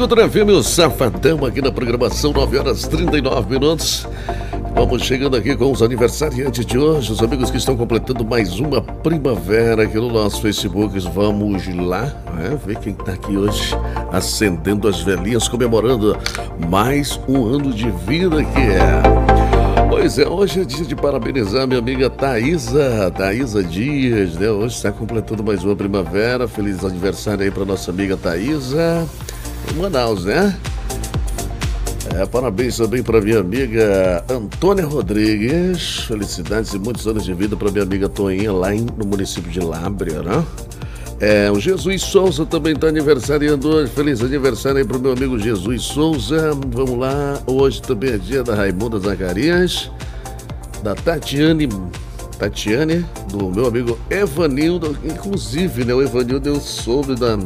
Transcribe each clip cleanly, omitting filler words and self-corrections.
Cultura FM, o Safadão aqui na programação, 9h39. Vamos chegando aqui com os aniversariantes de hoje, os amigos que estão completando mais uma primavera aqui no nosso Facebook. Vamos lá, ver quem está aqui hoje, acendendo as velhinhas, comemorando mais um ano de vida que é. Pois é, hoje é dia de parabenizar minha amiga Thaisa Dias, né? Hoje está completando mais uma primavera. Feliz aniversário aí para nossa amiga Thaisa, em Manaus, né? Parabéns também para minha amiga Antônia Rodrigues. Felicidades e muitos anos de vida para minha amiga Toinha, lá no município de Lábrea, né? O Jesus Souza também está aniversariando hoje. Feliz aniversário aí para o meu amigo Jesus Souza. Vamos lá, hoje também é dia da Raimunda Zacarias, da Tatiane, do meu amigo Evanildo. Inclusive, né, o Evanildo, eu soube da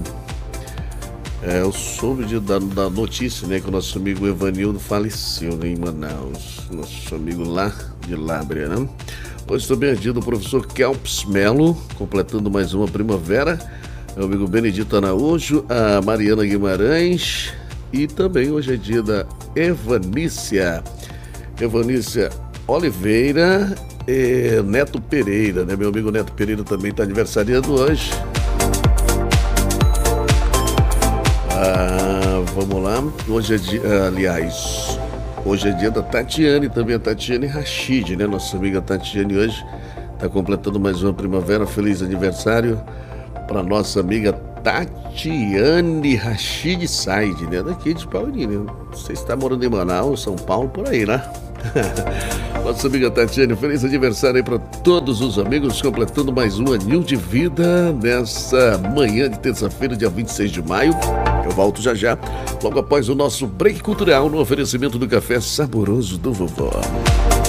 notícia, né, que o nosso amigo Evanildo faleceu, né, em Manaus. Nosso amigo lá de Lábrea, né? Hoje também é dia do professor Kelps Melo, completando mais uma primavera. Meu amigo Benedito Araújo, a Mariana Guimarães. E também hoje é dia da Evanícia Oliveira e Neto Pereira, né? Meu amigo Neto Pereira também está aniversariando hoje. Vamos lá, hoje é dia, hoje é dia da Tatiane, também a Tatiane Rachid, né? Nossa amiga Tatiane hoje está completando mais uma primavera. Feliz aniversário para nossa amiga Tatiane Rachid Said, né? Daqui de Paulínia. Você está morando em Manaus, São Paulo, por aí, né? Nossa amiga Tatiane, feliz aniversário aí para todos os amigos, completando mais um aninho de vida nessa manhã de terça-feira, dia 26 de maio. Eu volto já, logo após o nosso break cultural, no oferecimento do café saboroso do vovó.